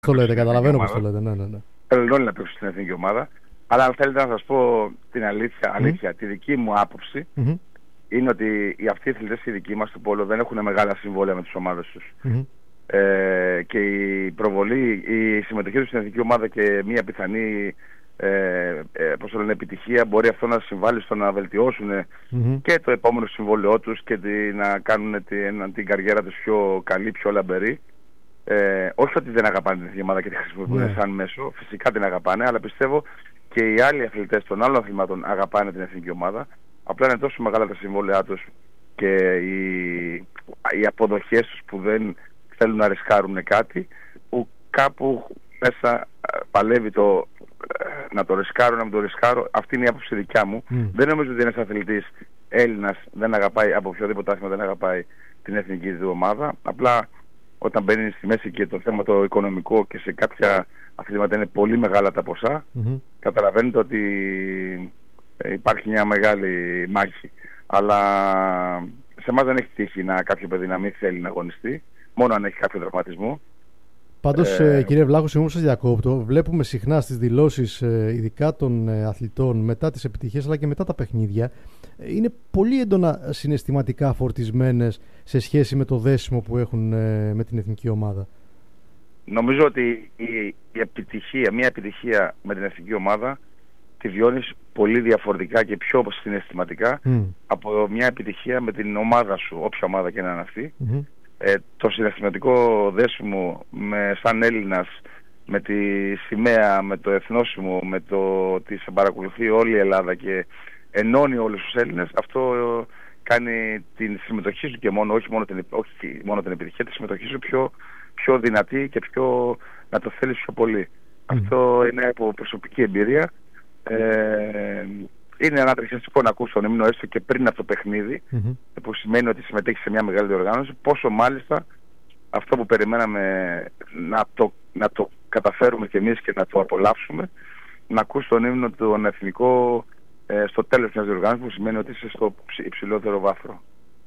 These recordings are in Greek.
Το λέτε, καταλαβαίνω πώς το λέτε. Ναι. Θέλουν όλοι να παίξουν στην εθνική ομάδα. Αλλά αν θέλετε να σας πω την αλήθεια, τη δική μου άποψη είναι ότι αυτοί οι αθλητές οι δικοί μας του πόλο δεν έχουν μεγάλα συμβόλαια με τις ομάδες τους. Και η προβολή, η συμμετοχή τους στην εθνική ομάδα και μια πιθανή επιτυχία μπορεί αυτό να συμβάλλει στο να βελτιώσουν και το επόμενο συμβόλαιό τους και να κάνουν την καριέρα τους πιο καλή, πιο λαμπερή. Όχι ότι δεν αγαπάνε την εθνική ομάδα και τη χρησιμοποιούν σαν μέσο, φυσικά την αγαπάνε, αλλά πιστεύω και οι άλλοι αθλητές των άλλων αθλημάτων αγαπάνε την εθνική ομάδα. Απλά είναι τόσο μεγάλα τα συμβόλαιά τους και οι αποδοχές τους που δεν θέλουν να ρισκάρουν κάτι, που κάπου μέσα παλεύει να το ρισκάρω, να μην το ρισκάρω. Αυτή είναι η άποψη δικιά μου. Δεν νομίζω ότι ένας αθλητής Έλληνας δεν αγαπάει, από οποιοδήποτε άθλημα δεν αγαπάει την εθνική του ομάδα. Απλά όταν μπαίνει στη μέση και το θέμα το οικονομικό και σε κάποια αθλήματα είναι πολύ μεγάλα τα ποσά, καταλαβαίνετε ότι υπάρχει μια μεγάλη μάχη. Αλλά σε εμάς δεν έχει τύχει κάποιο παιδί να μην θέλει να αγωνιστεί, μόνο αν έχει κάποιο τραυματισμό. Πάντως, κύριε Βλάχο, συγγνώμη που σας διακόπτω, βλέπουμε συχνά στις δηλώσεις ειδικά των αθλητών μετά τις επιτυχίες αλλά και μετά τα παιχνίδια, είναι πολύ έντονα συναισθηματικά φορτισμένες σε σχέση με το δέσιμο που έχουν με την εθνική ομάδα. Νομίζω ότι μια επιτυχία με την εθνική ομάδα τη βιώνεις πολύ διαφορετικά και πιο συναισθηματικά από μια επιτυχία με την ομάδα σου, όποια ομάδα και να είναι αυτή. Το συναισθηματικό δέσιμο σαν Έλληνας με τη σημαία, με το εθνόσημο, με το ότι σε παρακολουθεί όλη η Ελλάδα και ενώνει όλους τους Έλληνες, αυτό κάνει την συμμετοχή σου και όχι μόνο την επιτυχία, τη συμμετοχή σου πιο δυνατή και να το θέλεις πιο πολύ. Αυτό είναι από προσωπική εμπειρία. Είναι ανατριχιαστικό να ακούσει τον ύμνο έστω και πριν από το παιχνίδι, που σημαίνει ότι συμμετέχει σε μια μεγάλη διοργάνωση, πόσο μάλιστα αυτό που περιμέναμε να το καταφέρουμε κι εμείς και να το απολαύσουμε, να ακούσει τον ύμνο τον εθνικό στο τέλος μιας διοργάνωσης, που σημαίνει ότι είσαι στο υψηλότερο βάθρο.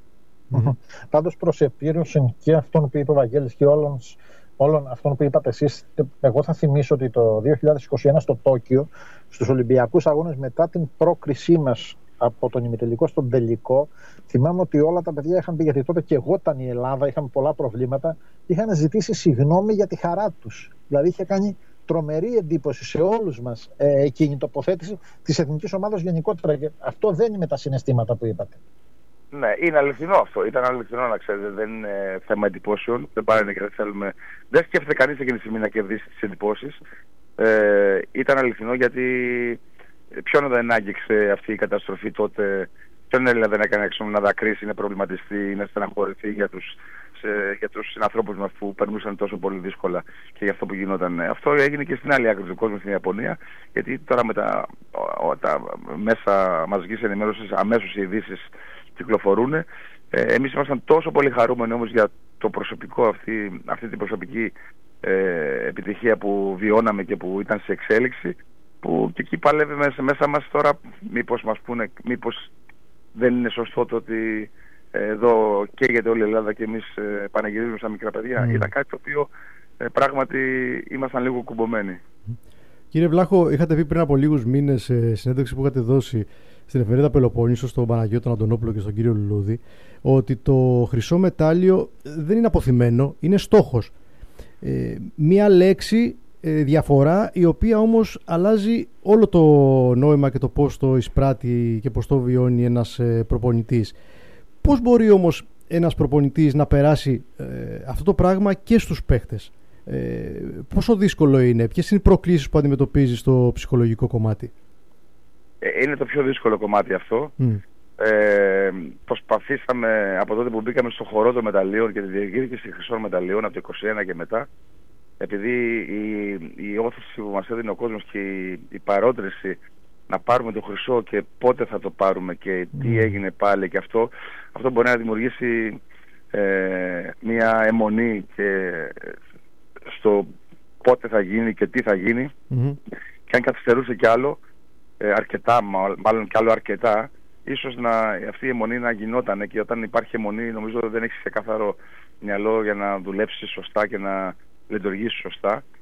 Πάντως προς επίρρωση και αυτόν που είπε ο Βαγγέλης και όλων αυτών που είπατε εσείς, εγώ θα θυμίσω ότι το 2021 στο Τόκιο, στους Ολυμπιακούς Αγώνες, μετά την πρόκρισή μας από τον ημιτελικό στον τελικό, θυμάμαι ότι όλα τα παιδιά είχαν πει, γιατί τότε και εγώ ήταν η Ελλάδα, είχαμε πολλά προβλήματα, είχαν ζητήσει συγγνώμη για τη χαρά τους. Δηλαδή είχε κάνει τρομερή εντύπωση σε όλους μας εκείνη η τοποθέτηση της εθνικής ομάδας γενικότερα, και αυτό δεν είναι τα συναισθήματα που είπατε. Ναι, είναι αληθινό αυτό. Ήταν αληθινό, να ξέρετε. Δεν είναι θέμα εντυπώσεων. Δεν πάρει και δεν θέλουμε. Δεν σκέφτεται κανείς εκείνη τη στιγμή να κερδίσει τις εντυπώσεις. Ήταν αληθινό γιατί ποιον δεν άγγιξε αυτή η καταστροφή τότε, ποιον Έλληνα δεν έκανε να δακρύσει, να προβληματιστεί, να στεναχωρηθεί για τους συνανθρώπους μας που περνούσαν τόσο πολύ δύσκολα και για αυτό που γινόταν. Αυτό έγινε και στην άλλη άκρη του κόσμου, στην Ιαπωνία, γιατί τώρα με τα μέσα μαζικής ενημέρωσης αμέσως οι ειδήσεις κυκλοφορούν. Εμείς ήμασταν τόσο πολύ χαρούμενοι όμως για το προσωπικό, αυτή την προσωπική επιτυχία που βιώναμε και που ήταν σε εξέλιξη, που και εκεί παλεύει μέσα μας τώρα μήπως μας πούνε, μήπως δεν είναι σωστό το ότι εδώ καίγεται όλη η Ελλάδα και εμείς πανηγυρίζουμε σαν μικρά παιδιά. Ήταν κάτι το οποίο πράγματι ήμασταν λίγο κουμπωμένοι. Κύριε Βλάχο, είχατε πει πριν από λίγους μήνες σε συνέντευξη που είχατε δώσει στην εφημερίδα Πελοπόννησο, στον Παναγιώτη τον Αντωνόπουλο και στον κύριο Λουλούδη, ότι το χρυσό μετάλλιο δεν είναι αποθυμένο, είναι στόχος. Μία λέξη, διαφορά, η οποία όμως αλλάζει όλο το νόημα και το πώς το εισπράττει και πώς το βιώνει ένας προπονητής. Πώς μπορεί όμως ένας προπονητής να περάσει αυτό το πράγμα και στους παίχτες? Πόσο δύσκολο είναι? Ποιες είναι οι προκλήσεις που αντιμετωπίζει στο ψυχολογικό κομμάτι? Είναι το πιο δύσκολο κομμάτι αυτό. Προσπαθήσαμε από τότε που μπήκαμε στο χορό των μεταλλίων και τη διεκδίκηση χρυσών μεταλλίων από το 2021 και μετά, επειδή η όθηση που μας έδινε ο κόσμος και η παρότριση να πάρουμε το χρυσό και πότε θα το πάρουμε και τι έγινε πάλι, και αυτό μπορεί να δημιουργήσει μια αιμονή και στο πότε θα γίνει και τι θα γίνει. Και αν καθυστερούσε κι άλλο αρκετά, μάλλον κι άλλο αρκετά, ίσως αυτή η αιμονή να γινόταν. Και όταν υπάρχει αιμονή, νομίζω δεν έχεις ξεκάθαρο μυαλό για να δουλέψεις σωστά και να λειτουργήσεις σωστά.